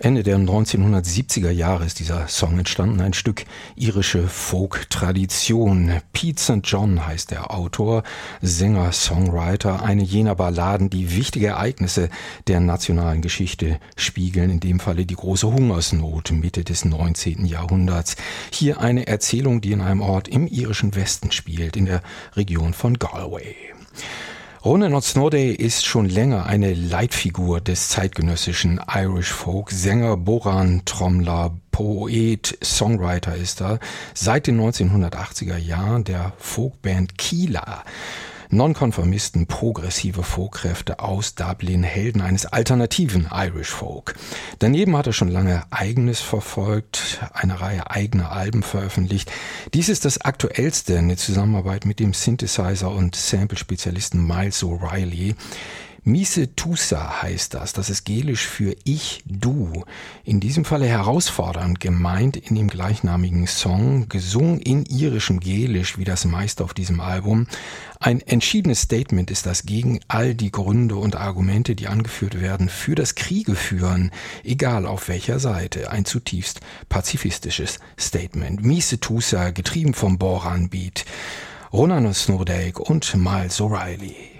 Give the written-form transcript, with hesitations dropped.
Ende der 1970er Jahre ist dieser Song entstanden, ein Stück irische Folk-Tradition. Pete St. John heißt der Autor, Sänger, Songwriter, eine jener Balladen, die wichtige Ereignisse der nationalen Geschichte spiegeln, in dem Falle die große Hungersnot Mitte des 19. Jahrhunderts. Hier eine Erzählung, die in einem Ort im irischen Westen spielt, in der Region von Galway. Ronan O'Snodday ist schon länger eine Leitfigur des zeitgenössischen Irish Folk. Sänger, Boran, Trommler, Poet, Songwriter ist er. Seit den 1980er Jahren der Folkband Keela. Nonkonformisten, progressive Folkkräfte aus Dublin, Helden eines alternativen Irish Folk. Daneben hat er schon lange Eigenes verfolgt, eine Reihe eigener Alben veröffentlicht. Dies ist das aktuellste, eine Zusammenarbeit mit dem Synthesizer und Sample-Spezialisten Miles O'Reilly. Mise Tusa heißt das. Das ist Gälisch für Ich, Du. In diesem Falle herausfordernd gemeint in dem gleichnamigen Song, gesungen in irischem Gälisch, wie das meiste auf diesem Album. Ein entschiedenes Statement ist das gegen all die Gründe und Argumente, die angeführt werden, für das Kriege führen, egal auf welcher Seite. Ein zutiefst pazifistisches Statement. Mise Tusa, getrieben vom Boran Beat. Ronan O'Snodday und Miles O'Reilly.